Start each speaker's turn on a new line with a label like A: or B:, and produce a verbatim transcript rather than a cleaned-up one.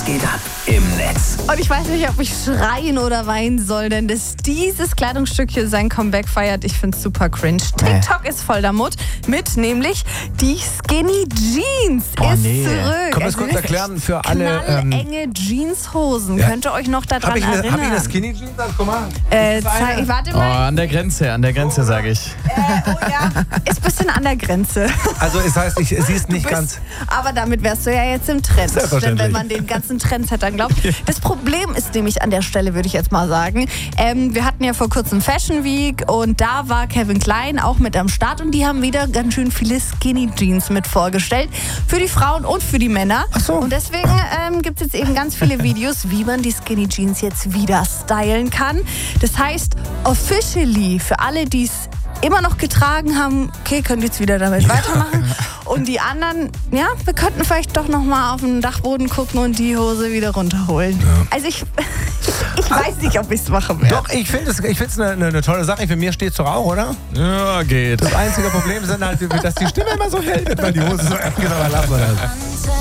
A: Was geht ab im Netz?
B: Und ich weiß nicht, ob ich schreien oder weinen soll, denn dass dieses Kleidungsstück hier sein Comeback feiert, ich finde es super cringe. TikTok ist voll damit, mit nämlich die Skinny Jeans
C: Oh,
B: ist
C: nee.
B: zurück.
C: Können wir es kurz erklären für alle? Ähm,
B: Enge Jeanshosen.
C: ja.
B: Könnt ihr euch noch daran
C: Habe ich, eine-
B: erinnern?
C: hab ich eine Skinny Jeans? Guck mal.
B: äh,
C: Ist das eine?
B: zeig, warte
D: Oh,
B: mal.
D: an der Grenze, an der Grenze, sage ich.
B: Äh, oh ja, ist ein bisschen an der Grenze.
C: Also es heißt, ich, sie ist nicht
B: Bist,
C: ganz...
B: aber damit wärst du ja jetzt im Trend. Denn
C: Selbstverständlich.
B: wenn man den ganzen Trendsettern glaubt. Das Problem ist nämlich an der Stelle, würde ich jetzt mal sagen, ähm, wir hatten ja vor kurzem Fashion Week und da war Calvin Klein auch mit am Start und die haben wieder ganz schön viele Skinny Jeans mit vorgestellt. Für die Frauen und für die Männer.
C: Ach so.
B: Und deswegen ähm, gibt es jetzt eben ganz viele Videos, wie man die Skinny Jeans jetzt wieder stylen kann. Das heißt, officially, für alle, die es immer noch getragen haben, okay, könnt ihr jetzt wieder damit weitermachen. Und die anderen, ja, wir könnten vielleicht doch noch mal auf den Dachboden gucken und die Hose wieder runterholen.
C: Ja.
B: Also ich, ich weiß nicht, ob ich es machen werde.
C: Doch, ich finde es ich find's eine, eine, eine tolle Sache. Für mir steht es doch auch, oder?
D: Ja, geht.
C: Das einzige Problem ist dann halt, dass die Stimme immer so hält, weil die Hose so... Genau, lassen wir das.